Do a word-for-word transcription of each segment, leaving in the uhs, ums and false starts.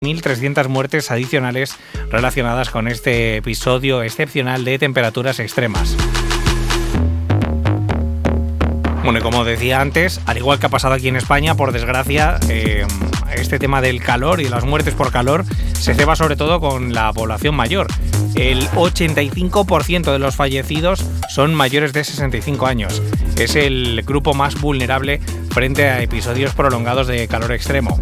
mil trescientas muertes adicionales relacionadas con este episodio excepcional de temperaturas extremas. Bueno, y como decía antes, al igual que ha pasado aquí en España, por desgracia, eh, este tema del calor y las muertes por calor se ceba sobre todo con la población mayor. El ochenta y cinco por ciento de los fallecidos son mayores de sesenta y cinco años. Es el grupo más vulnerable frente a episodios prolongados de calor extremo.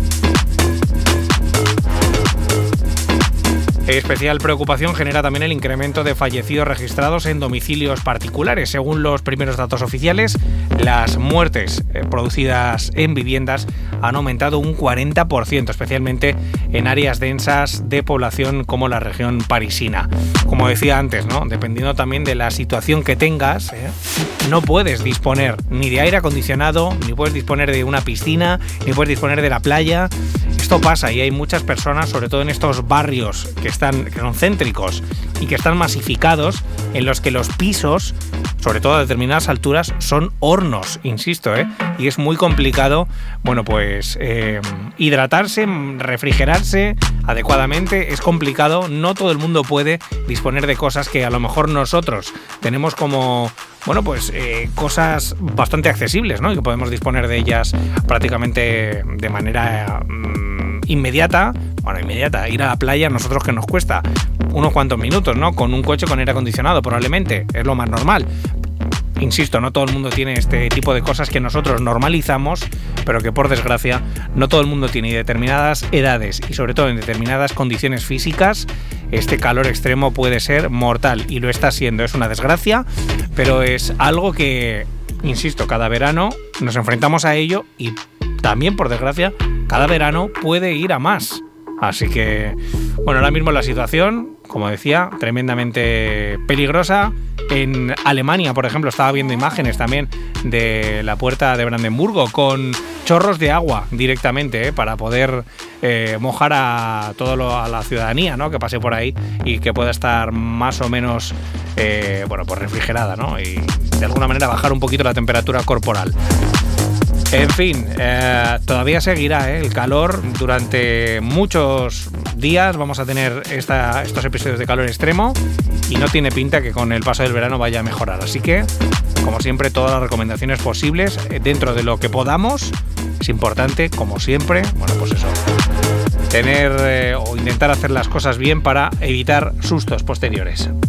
Especial preocupación genera también el incremento de fallecidos registrados en domicilios particulares. Según los primeros datos oficiales, las muertes eh, producidas en viviendas han aumentado un cuarenta por ciento, especialmente en áreas densas de población como la región parisina. Como decía antes, ¿no? Dependiendo también de la situación que tengas, ¿eh? no puedes disponer ni de aire acondicionado, ni puedes disponer de una piscina, ni puedes disponer de la playa. Esto pasa y hay muchas personas, sobre todo en estos barrios que están que son céntricos y que están masificados, en los que los pisos, sobre todo a determinadas alturas, son hornos, insisto, ¿eh? Y es muy complicado, bueno, pues eh, hidratarse, refrigerarse adecuadamente, es complicado. No todo el mundo puede disponer de cosas que a lo mejor nosotros tenemos como, bueno, pues eh, cosas bastante accesibles, ¿no? Y que podemos disponer de ellas prácticamente de manera mmm, inmediata. Bueno, inmediata, ir a la playa a nosotros que nos cuesta unos cuantos minutos, ¿no? Con un coche con aire acondicionado, probablemente, es lo más normal. Insisto, no todo el mundo tiene este tipo de cosas que nosotros normalizamos, pero que por desgracia no todo el mundo tiene. Y determinadas edades y sobre todo en determinadas condiciones físicas, este calor extremo puede ser mortal y lo está siendo. Es una desgracia, pero es algo que, insisto, cada verano nos enfrentamos a ello y también, por desgracia, cada verano puede ir a más. Así que, bueno, ahora mismo la situación, como decía, tremendamente peligrosa. En Alemania, por ejemplo, estaba viendo imágenes también de la puerta de Brandenburgo con chorros de agua directamente, ¿eh? Para poder eh, mojar a toda la ciudadanía, ¿no? Que pase por ahí y que pueda estar más o menos eh, bueno, pues refrigerada, ¿no? Y de alguna manera bajar un poquito la temperatura corporal. En fin, eh, todavía seguirá ¿eh? el calor durante muchos días. Vamos a tener esta, estos episodios de calor extremo y no tiene pinta que con el paso del verano vaya a mejorar. Así que, como siempre, todas las recomendaciones posibles eh, dentro de lo que podamos. Es importante, como siempre, bueno, pues eso, tener eh, o intentar hacer las cosas bien para evitar sustos posteriores.